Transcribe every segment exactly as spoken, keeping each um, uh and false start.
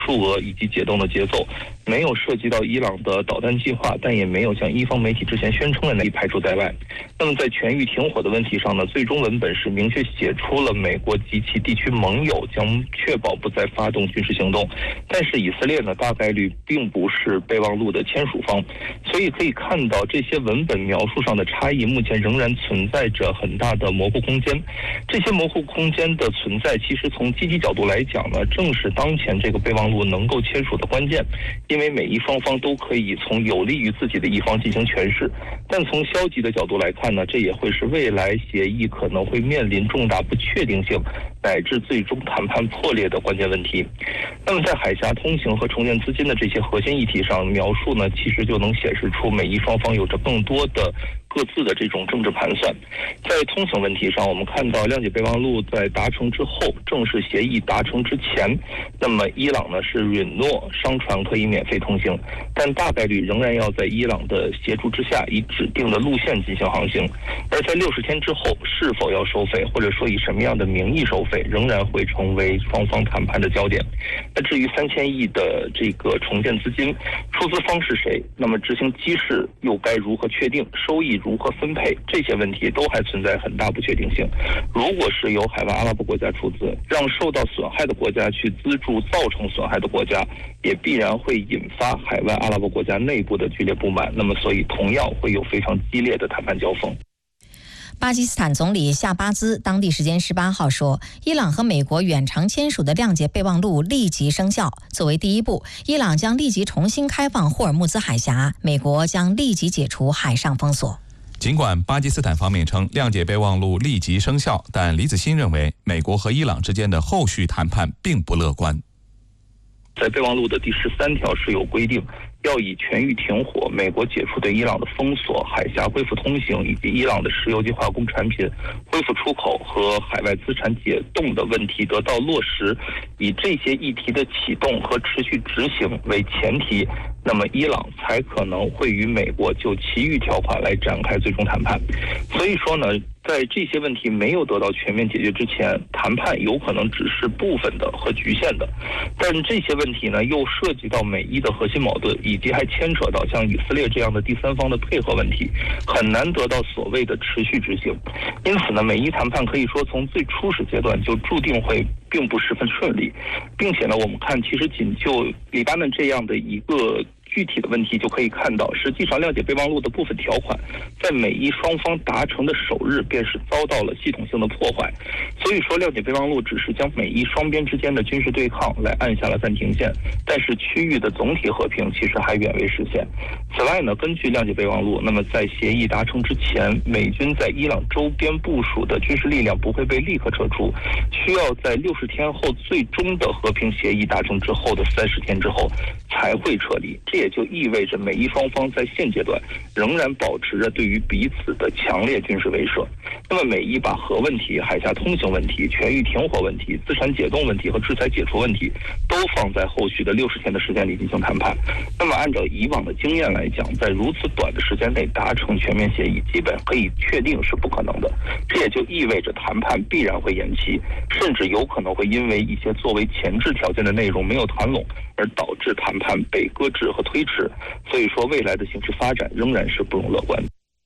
数额以及解冻的节奏，没有涉及到伊朗的导弹计划，但也没有将伊方媒体之前宣称的那一排除在外。那么在全域停火的问题上呢，最终文本是明确写出了美国及其地区盟友将确保不再发动军事行动，但是以色列呢大概率并不是备忘录的签署方，所以可以看到这些文本描述上的差异目前仍然存在着很大的模糊空间。这些模糊空间的存在，其实从积极角度来讲呢，正是当前这个备忘录能够签署的关键，因为每一双方都可以从有利于自己的一方进行诠释。但从消极的角度来看呢，这也会是未来协议可能会面临重大不确定性乃至最终谈判破裂的关键问题。那么在海峡通行和重建资金的这些核心议题上，描述呢其实就能显示出美伊双方有着更多的各自的这种政治盘算。在通行问题上，我们看到谅解备忘录在达成之后，正式协议达成之前，那么伊朗呢是允诺商船可以免费通行，但大概率仍然要在伊朗的协助之下，以指定的路线进行航行。而在六十天之后，是否要收费，或者说以什么样的名义收费，仍然会成为双方谈判的焦点。那至于三千亿的这个重建资金，出资方是谁？那么执行机制又该如何确定？收益如何分配？这些问题都还存在很大不确定性。如果是由海湾阿拉伯国家出资，让受到损害的国家去资助造成损害的国家，也必然会引发海湾阿拉伯国家内部的剧烈不满。那么，所以同样会有非常激烈的谈判交锋。 巴基斯坦总理夏巴兹当地时间十八号说，伊朗和美国远程签署的谅解备忘录立即生效。作为第一步，伊朗将立即重新开放霍尔木兹海峡，美国将立即解除海上封锁。 尽管巴基斯坦方面称谅解备忘录立即生效，但李子欣认为美国和伊朗之间的后续谈判并不乐观。 在备忘录的第十三条是有规定，要以全域停火、美国解除对伊朗的封锁、海峡恢复通行以及伊朗的石油及化工产品恢复出口和海外资产解冻的问题得到落实，以这些议题的启动和持续执行为前提，那么伊朗才可能会与美国就其余条款来展开最终谈判。所以说呢，在这些问题没有得到全面解决之前，谈判有可能只是部分的和局限的。但这些问题呢，又涉及到美伊的核心矛盾，以及还牵扯到像以色列这样的第三方的配合问题，很难得到所谓的持续执行。因此呢，美伊谈判可以说从最初始阶段就注定会并不十分顺利，并且呢，我们看其实仅就黎巴嫩这样的一个具体的问题就可以看到，实际上谅解备忘录的部分条款在美伊双方达成的首日便是遭到了系统性的破坏。所以说谅解备忘录只是将美伊双边之间的军事对抗来按下了暂停键，但是区域的总体和平其实还远未实现。此外呢，根据谅解备忘录，那么在协议达成之前，美军在伊朗周边部署的军事力量不会被立刻撤出，需要在六十天后最终的和平协议达成之后的三十天之后才会撤离。这也就意味着美伊双方在现阶段仍然保持着对于彼此的强烈军事威慑。那么美伊把核问题、海峡通行问题、全域停火问题、资产解冻问题和制裁解除问题都放在后续的六十天的时间里进行谈判。那么按照以往的经验来讲，在如此短的时间内达成全面协议，基本可以确定是不可能的。这也就意味着谈判必然会延期，甚至有可能会因为一些作为前置条件的内容没有谈拢，而导致谈判被搁置和推迟。所以说未来的形势发展仍然是不容乐观。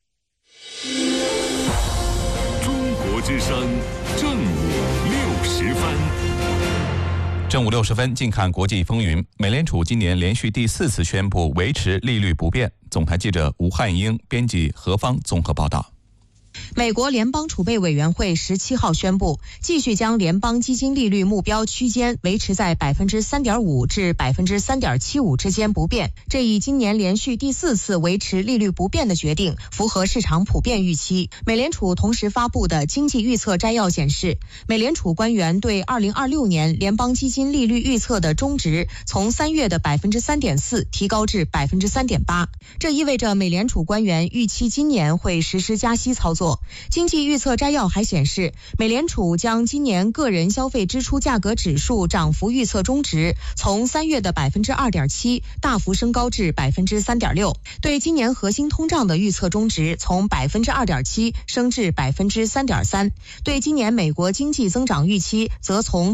中国之声正午六十分。 正午六十分，近看国际风云。美联储今年连续第四次宣布维持利率不变。总台记者吴汉英编辑何方综合报道。 美国联邦储备委员会十七号宣布，继续将联邦基金利率目标区间维持在百分之三点五至百分之三点七五之间不变。这一今年连续第四次维持利率不变的决定，符合市场普遍预期。美联储同时发布的经济预测摘要显示，美联储官员对二零二六年联邦基金利率预测的中值从三月的百分之三点四提高至百分之三点八。这意味着美联储官员预期今年会实施加息操作。经济预测摘要还显示，美联储将今年个人消费支出价格指数涨幅预测中值从三月的百分之二点七大幅升高至百分之三点六，对今年核心通胀的预测中值从百分之二点七升至百分之三点三，对今年美国经济增长预期则从